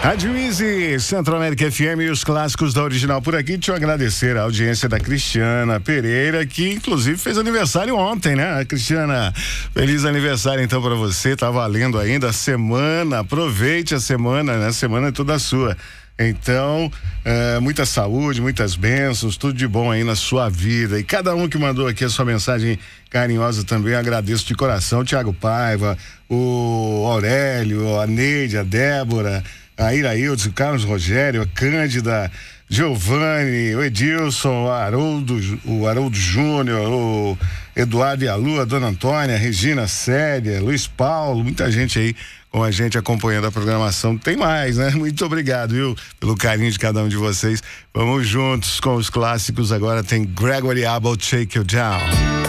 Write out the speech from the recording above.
Rádio Easy, Centro-América FM e os clássicos da Original por aqui. Deixa eu agradecer a audiência da Cristiana Pereira, que inclusive fez aniversário ontem, né? Cristiana, feliz aniversário então para você, tá valendo ainda a semana, aproveite a semana, né? A semana é toda sua. Então, muita saúde, muitas bênçãos, tudo de bom aí na sua vida. E cada um que mandou aqui a sua mensagem carinhosa também, agradeço de coração. Tiago Paiva, o Aurélio, a Neide, a Débora, a Iraildes, o Carlos Rogério, a Cândida, Giovanni, o Edilson, o Haroldo Júnior, o Eduardo e a Lu, a Dona Antônia, a Regina Célia, Luiz Paulo, muita gente aí com a gente acompanhando a programação. Tem mais, né? Muito obrigado, viu? Pelo carinho de cada um de vocês. Vamos juntos com os clássicos. Agora tem Gregory Abbott, Shake You Down.